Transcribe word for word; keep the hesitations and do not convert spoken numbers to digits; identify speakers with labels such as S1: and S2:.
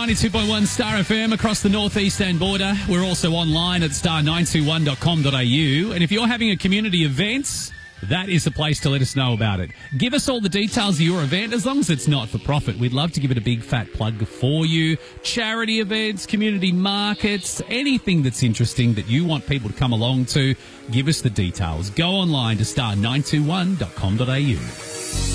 S1: ninety-two point one Star F M across the northeastern border. We're also online at star nine two one dot com dot a u. And if you're having a community event, that is the place to let us know about it. Give us all the details of your event, as long as it's not for profit. We'd love to give it a big fat plug for you. Charity events, community markets, anything that's interesting that you want people to come along to, give us the details. Go online to star nine two one dot com dot a u.